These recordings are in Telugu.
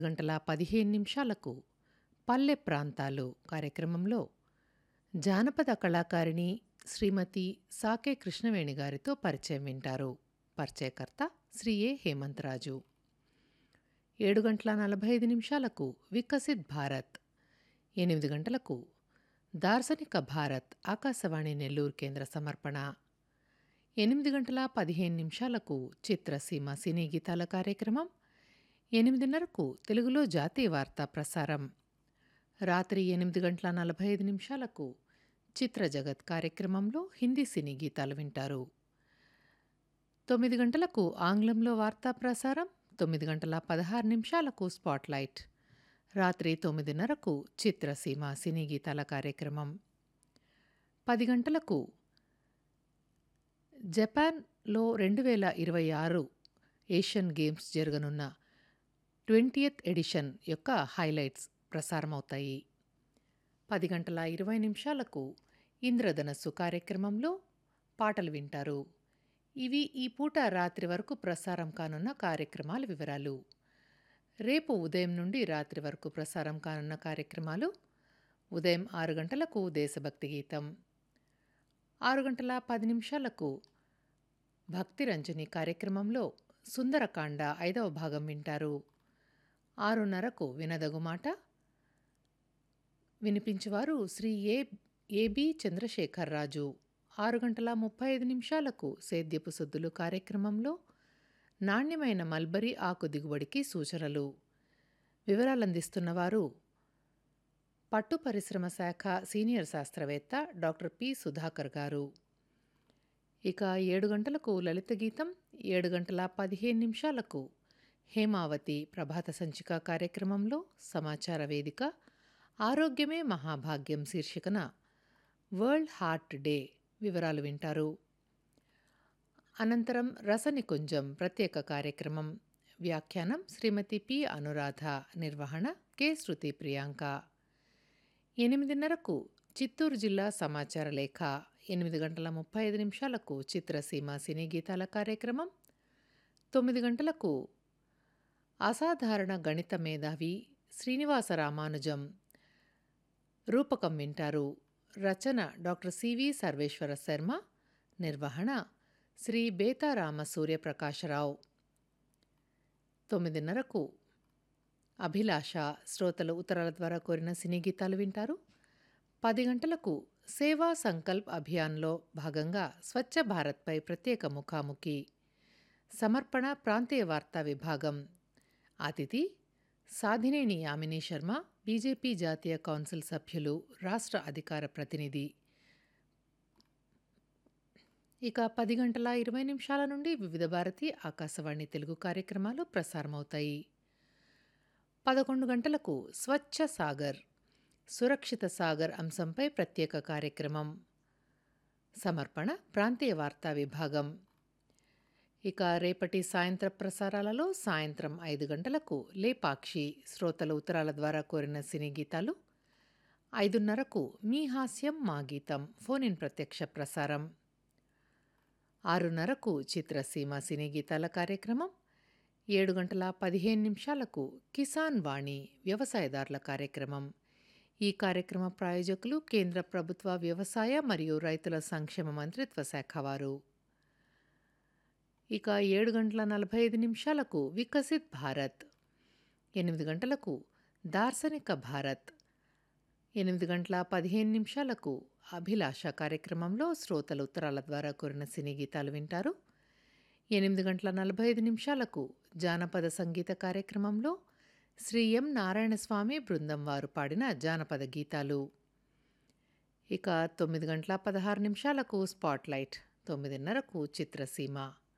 గంటల 15 నిమిషాలకు పల్లె ప్రాంతాలు కార్యక్రమంలో జానపద కళాకారిణి శ్రీమతి సాకే కృష్ణవేణి గారితో పరిచయం వింటారు. పరిచయకర్త శ్రీ ఏ హేమంతరాజు. 7 గంటల 45 నిమిషాలకు వికసిత్ భారత్, 8 గంటలకు దార్శనిక భారత్ ఆకాశవాణి నెల్లూరు కేంద్ర సమర్పణ, 8 గంటల 15 నిమిషాలకు చిత్రసీమ సినీ గీతాల కార్యక్రమం, 8:30కు తెలుగులో జాతీయ వార్తా ప్రసారం. రాత్రి 8 గంటల 45 నిమిషాలకు చిత్ర జగత్ కార్యక్రమంలో హిందీ సినీ గీతాలు వింటారు. 9 గంటలకు ఆంగ్లంలో వార్తా ప్రసారం, 9 గంటల 16 నిమిషాలకు స్పాట్లైట్. రాత్రి 9:30కు చిత్రసీమ సినీ గీతాల కార్యక్రమం. 10 గంటలకు జపాన్లో 2026 ఏషియన్ గేమ్స్ జరగనున్న 20th ఎడిషన్ యొక్క హైలైట్స్ ప్రసారమవుతాయి. 10 గంటల 20 నిమిషాలకు ఇంద్రధనస్సు కార్యక్రమంలో పాటలు వింటారు. ఇవి ఈ పూట రాత్రి వరకు ప్రసారం కానున్న కార్యక్రమాల వివరాలు. రేపు ఉదయం నుండి రాత్రి వరకు ప్రసారం కానున్న కార్యక్రమాలు: ఉదయం 6 గంటలకు దేశభక్తి గీతం, 6 గంటల 10 నిమిషాలకు భక్తి రంజని కార్యక్రమంలో సుందరకాండ 5వ భాగం వింటారు. 6:30కు వినదగు మాట, వినిపించువారు శ్రీ ఏబి చంద్రశేఖర్రాజు. 6 గంటల 35 నిమిషాలకు సేద్యపు సొద్దులు కార్యక్రమంలో నాణ్యమైన మల్బరీ ఆకు దిగుబడికి సూచనలు, వివరాలందిస్తున్నవారు పట్టు పరిశ్రమ శాఖ సీనియర్ శాస్త్రవేత్త డాక్టర్ పి సుధాకర్ గారు. ఇక 7 గంటలకు లలిత గీతం, 7 గంటల 15 నిమిషాలకు హేమావతి ప్రభాత సంచిక కార్యక్రమంలో సమాచార వేదిక ఆరోగ్యమే మహాభాగ్యం శీర్షికన వరల్డ్ హార్ట్ డే వివరాలు వింటారు. అనంతరం రసనికుంజం ప్రత్యేక కార్యక్రమం, వ్యాఖ్యానం శ్రీమతి పి అనురాధ, నిర్వహణ కె శృతి ప్రియాంక. 8:30కు చిత్తూరు జిల్లా సమాచార లేఖ, 8 గంటల 35 నిమిషాలకు చిత్రసీమ సినీ గీతాల కార్యక్రమం, 9 గంటలకు అసాధారణ గణిత మేధావి శ్రీనివాస రామానుజం రూపకం వింటారు. రచన డాక్టర్ సివి సర్వేశ్వర శర్మ, నిర్వహణ శ్రీ బేతారామ సూర్యప్రకాశరావు. 9:30కు అభిలాష, శ్రోతలు ఉత్తరాల ద్వారా కోరిన సినీ గీతాలు వింటారు. 10 గంటలకు సేవా సంకల్ప్ అభియాన్లో భాగంగా స్వచ్ఛ భారత్పై ప్రత్యేక ముఖాముఖి, సమర్పణ ప్రాంతీయ వార్తా విభాగం. అతిథి సాధినేని యామినీ శర్మ, బీజేపీ జాతీయ కౌన్సిల్ సభ్యులు, రాష్ట్ర అధికార ప్రతినిధి. ఇక 10 గంటల 20 నిమిషాల నుండి వివిధ భారతి ఆకాశవాణి తెలుగు కార్యక్రమాలు ప్రసారమవుతాయి. 11 గంటలకు స్వచ్ఛ సాగర్, సురక్షిత సాగర్ అంశంపై ప్రత్యేక కార్యక్రమం, సమర్పణ ప్రాంతీయ వార్తా విభాగం. ఇక రేపటి సాయంత్ర ప్రసారాలలో సాయంత్రం 5 గంటలకు లేపాక్షి, శ్రోతల ఉత్తరాల ద్వారా కోరిన సినీ గీతాలు. 5:30కు మీ హాస్యం మా గీతం ఫోన్ ఇన్ ప్రత్యక్ష ప్రసారం. 6:30కు చిత్రసీమ సినీ గీతాల కార్యక్రమం. 7 గంటల 15 నిమిషాలకు కిసాన్ వాణి వ్యవసాయదారుల కార్యక్రమం. ఈ కార్యక్రమ ప్రాయోజకులు కేంద్ర ప్రభుత్వ వ్యవసాయ మరియు రైతుల సంక్షేమ మంత్రిత్వ శాఖ వారు. ఇక 7 గంటల 45 నిమిషాలకు వికసిత్ భారత్, 8 గంటలకు దార్శనిక భారత్, 8 గంటల 15 నిమిషాలకు అభిలాష కార్యక్రమంలో శ్రోతలు ఉత్తరాల ద్వారా కోరిన సినీ గీతాలు వింటారు. 8 గంటల 45 నిమిషాలకు జానపద సంగీత కార్యక్రమంలో శ్రీ ఎం నారాయణస్వామి బృందం వారు పాడిన జానపద గీతాలు. ఇక 9 గంటల 16 నిమిషాలకు స్పాట్లైట్, 9:30కు చిత్రసీమ.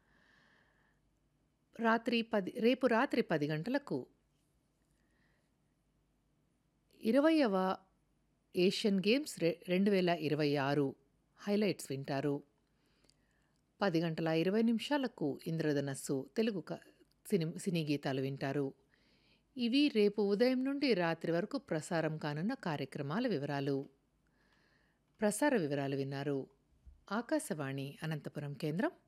రేపు రాత్రి 10 గంటలకు 20వ ఏషియన్ గేమ్స్ 2026 హైలైట్స్ వింటారు. 10 గంటల 20 నిమిషాలకు ఇంద్రధనస్సు తెలుగు సినీ గీతాలు వింటారు. ఇవి రేపు ఉదయం నుండి రాత్రి వరకు ప్రసారం కానున్న కార్యక్రమాల వివరాలు. ప్రసార వివరాలు విన్నారు. ఆకాశవాణి అనంతపురం కేంద్రం.